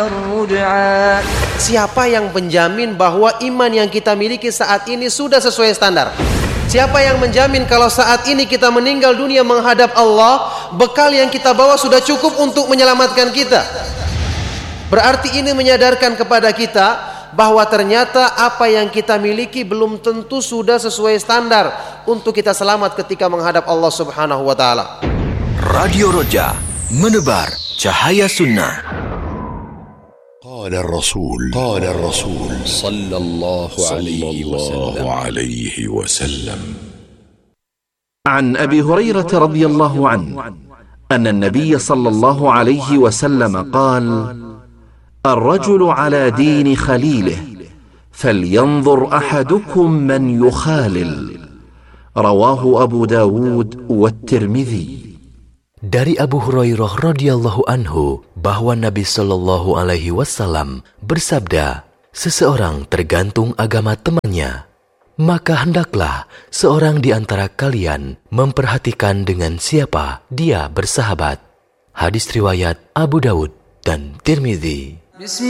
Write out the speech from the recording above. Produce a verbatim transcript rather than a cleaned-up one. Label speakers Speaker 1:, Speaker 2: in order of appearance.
Speaker 1: Siapa yang menjamin bahwa iman yang kita miliki saat ini sudah sesuai standar? Siapa yang menjamin kalau saat ini kita meninggal dunia menghadap Allah, bekal yang kita bawa sudah cukup untuk menyelamatkan kita? Berarti ini menyadarkan kepada kita bahwa ternyata apa yang kita miliki belum tentu sudah sesuai standar untuk kita selamat ketika menghadap Allah Subhanahu wa taala.
Speaker 2: Radio Roja, menebar cahaya sunnah.
Speaker 3: قال الرسول قال الرسول
Speaker 2: صلى الله عليه وسلم
Speaker 4: عن أبي هريرة رضي الله عنه أن النبي صلى الله عليه وسلم قال: الرجل على دين خليله فلينظر أحدكم من يخالل. رواه أبو داود والترمذي.
Speaker 5: Dari Abu Hurairah radhiyallahu anhu bahwa Nabi Shallallahu alaihi wasallam bersabda, seseorang tergantung agama temannya, maka hendaklah seorang di antara kalian memperhatikan dengan siapa dia bersahabat. Hadis riwayat Abu Dawud dan Tirmidzi.